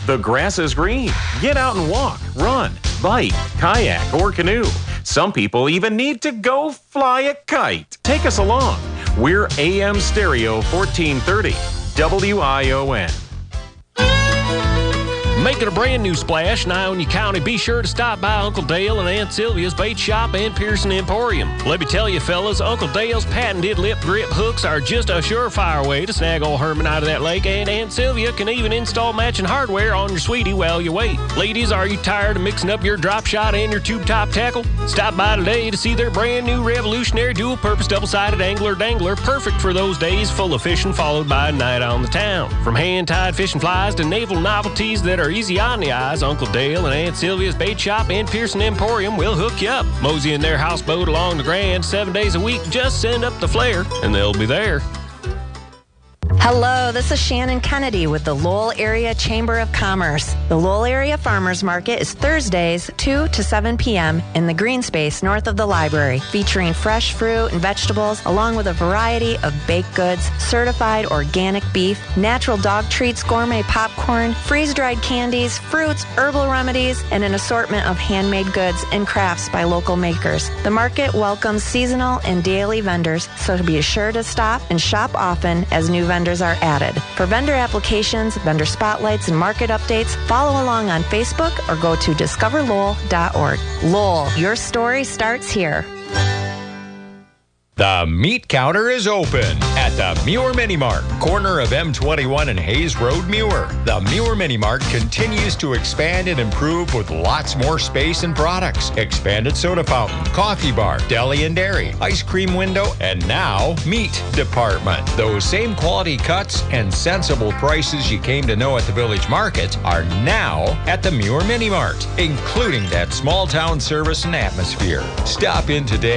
The grass is green. Get out and walk, run, bike, kayak, or canoe. Some people even need to go fly a kite. Take us along. We're AM Stereo 1430, WION. Making a brand new splash in Ionia County, be sure to stop by Uncle Dale and Aunt Sylvia's Bait Shop and Pearson Emporium. Let me tell you, fellas, Uncle Dale's patented lip grip hooks are just a surefire way to snag old Herman out of that lake, and Aunt Sylvia can even install matching hardware on your sweetie while you wait. Ladies, are you tired of mixing up your drop shot and your tube top tackle? Stop by today to see their brand new revolutionary dual-purpose double-sided angler dangler, perfect for those days full of fishing followed by a night on the town. From hand-tied fishing flies to naval novelties that are easy on the eyes, Uncle Dale and Aunt Sylvia's Bait Shop and Pearson Emporium will hook you up. Mosey in their houseboat along the Grand 7 days a week. Just send up the flare and they'll be there. Hello, this is Shannon Kennedy with the Lowell Area Chamber of Commerce. The Lowell Area Farmers Market is Thursdays, 2 to 7 p.m. in the green space north of the library, featuring fresh fruit and vegetables, along with a variety of baked goods, certified organic beef, natural dog treats, gourmet popcorn, freeze-dried candies, fruits, herbal remedies, and an assortment of handmade goods and crafts by local makers. The market welcomes seasonal and daily vendors, so be sure to stop and shop often as new vendors are added. For vendor applications, vendor spotlights, and market updates, follow along on Facebook or go to discoverlowell.org. Lowell, your story starts here. The meat counter is open at the Muir Mini Mart, corner of M21 and Hayes Road, Muir. The Muir Mini Mart continues to expand and improve with lots more space and products. Expanded soda fountain, coffee bar, deli and dairy, ice cream window, and now meat department. Those same quality cuts and sensible prices you came to know at the Village Market are now at the Muir Mini Mart, including that small town service and atmosphere. Stop in today